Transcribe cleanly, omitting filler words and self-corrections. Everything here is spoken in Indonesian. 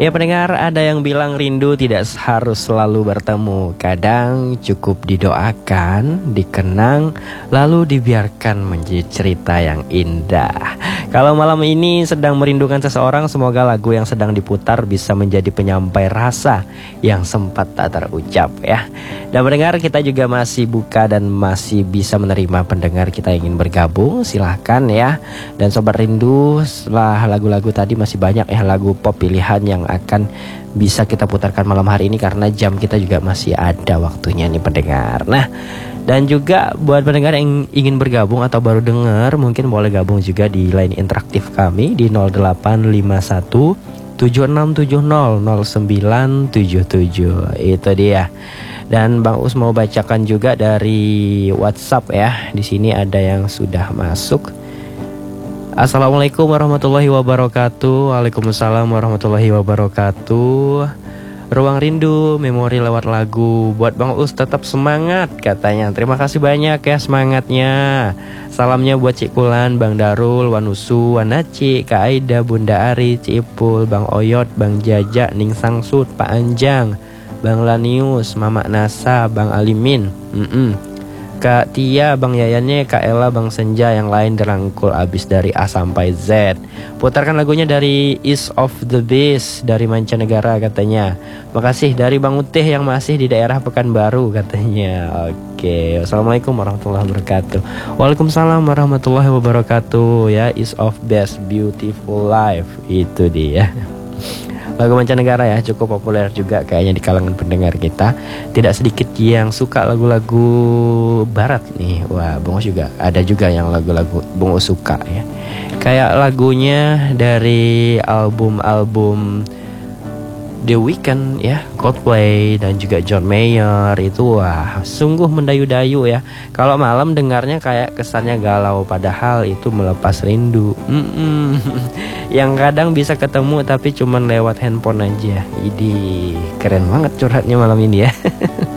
Ya pendengar, ada yang bilang rindu tidak harus selalu bertemu. Kadang cukup didoakan, dikenang, lalu dibiarkan menjadi cerita yang indah. Kalau malam ini sedang merindukan seseorang, semoga lagu yang sedang diputar bisa menjadi penyampai rasa yang sempat tak terucap ya. Dan pendengar, kita juga masih buka dan masih bisa menerima pendengar kita yang ingin bergabung. Silahkan ya. Dan Sobat Rindu, setelah lagu-lagu tadi masih banyak ya lagu pop pilihan yang akan bisa kita putarkan malam hari ini, karena jam kita juga masih ada waktunya nih pendengar. Nah, dan juga buat pendengar yang ingin bergabung atau baru dengar, mungkin boleh gabung juga di line interaktif kami di 0851 7670 0977. Itu dia. Dan Bang Us mau bacakan juga dari WhatsApp ya. Di sini ada yang sudah masuk. Assalamualaikum warahmatullahi wabarakatuh. Waalaikumsalam warahmatullahi wabarakatuh. Ruang Rindu, memori lewat lagu. Buat Bang Us tetap semangat katanya. Terima kasih banyak ya semangatnya. Salamnya buat Cik Kulan, Bang Darul, Wanusu, Wanaci, Kak Aida, Bunda Ari, Cipul, Bang Oyot, Bang Jaja, Ning Sangsut, Pak Anjang, Bang Lanius, Mama Nasa, Bang Alimin, Kak Tia, Bang Yayannya, Kak Ella, Bang Senja, yang lain dirangkul abis dari A sampai Z. Putarkan lagunya dari East of the Beast dari mancanegara katanya. Makasih dari Bang Uteh yang masih di daerah Pekanbaru katanya. Oke, Assalamualaikum warahmatullahi wabarakatuh. Waalaikumsalam warahmatullahi wabarakatuh. Ya, East of Best Beautiful Life. Itu dia. Lagu mancanegara ya, cukup populer juga kayaknya di kalangan pendengar kita. Tidak sedikit yang suka lagu-lagu barat nih. Wah, Bung Us juga ada juga yang lagu-lagu Bung Us suka ya. Kayak lagunya dari album-album The Weeknd ya, Coldplay dan juga John Mayer itu wah sungguh mendayu-dayu ya. Kalau malam dengarnya kayak kesannya galau, padahal itu melepas rindu. Yang kadang bisa ketemu tapi cuman lewat handphone aja. Idi keren banget curhatnya malam ini ya.